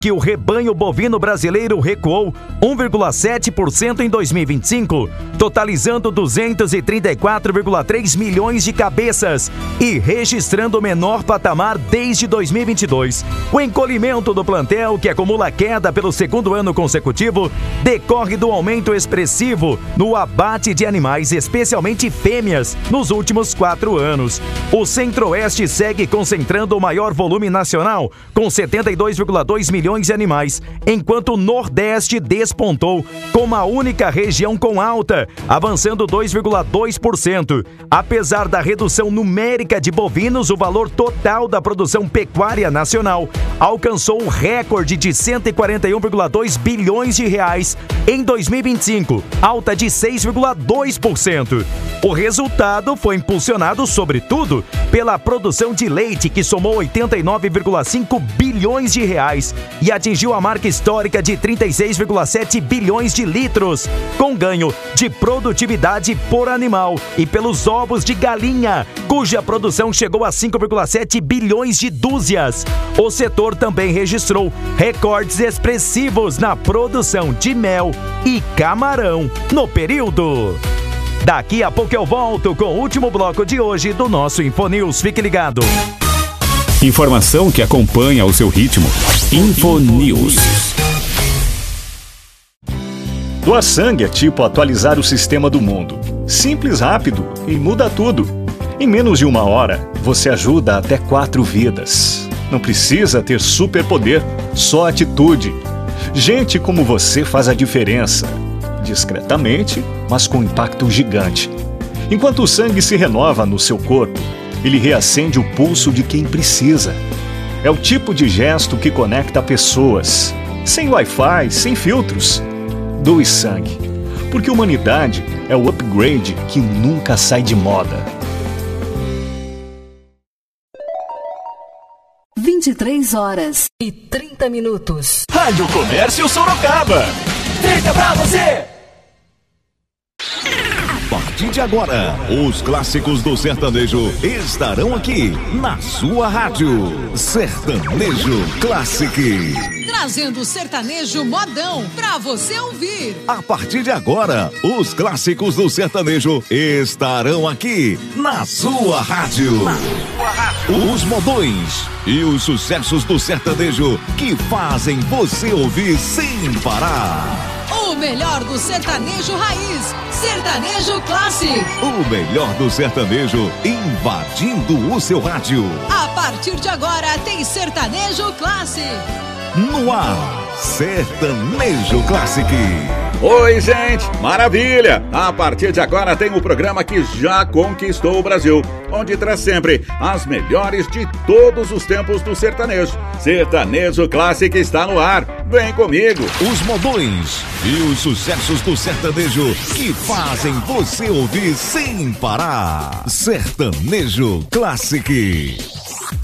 que o rebanho bovino brasileiro recuou 1,7% em 2025, totalizando 234,3 milhões de cabeças e registrando o menor patamar desde 2022. O encolhimento do plantel, que acumula queda pelo segundo ano consecutivo, decorre do aumento expressivo no abate de animais, especialmente fêmeas, nos últimos 4 anos. O Centro-Oeste segue concentrando o maior volume nacional, com 72,2 milhões de animais, enquanto o Nordeste despontou como a única região com alta, avançando 2,2%. Apesar da redução numérica de bovinos, o valor total da produção pecuária nacional alcançou o recorde de 141,2 bilhões de reais em 2025, alta de 6,2%. O resultado foi impulsionado, sobretudo, pela produção de leite, que somou 89,5 bilhões de reais e atingiu a marca histórica de 36,7 bilhões de litros, com ganho de produtividade por animal, e pelos ovos de galinha, cuja produção chegou a 5,7 bilhões de dúzias. O setor também registrou recordes expressivos na produção de mel e camarão no período. Daqui a pouco eu volto com o último bloco de hoje do nosso InfoNews. Fique ligado. Informação que acompanha o seu ritmo. InfoNews. Doar sangue é tipo atualizar o sistema do mundo. Simples, rápido e muda tudo. Em menos de 1 hora, você ajuda até 4 vidas. Não precisa ter superpoder, só atitude. Gente como você faz a diferença. Discretamente, mas com impacto gigante. Enquanto o sangue se renova no seu corpo, ele reacende o pulso de quem precisa. É o tipo de gesto que conecta pessoas. Sem Wi-Fi, sem filtros. Doe sangue. Porque humanidade é o upgrade que nunca sai de moda. 23h30. Rádio Comércio Sorocaba. Feita pra você! A partir de agora, os clássicos do sertanejo estarão aqui na sua rádio. Sertanejo Classic. Trazendo o sertanejo modão pra você ouvir. A partir de agora, os clássicos do sertanejo estarão aqui na sua rádio. Os modões e os sucessos do sertanejo que fazem você ouvir sem parar. O melhor do sertanejo raiz, Sertanejo Classic. O melhor do sertanejo invadindo o seu rádio. A partir de agora tem Sertanejo Classic. No ar, Sertanejo Classic. Oi, gente, maravilha! A partir de agora tem o programa que já conquistou o Brasil, onde traz sempre as melhores de todos os tempos do sertanejo. Sertanejo Classic está no ar, vem comigo! Os modões e os sucessos do sertanejo que fazem você ouvir sem parar. Sertanejo Classic.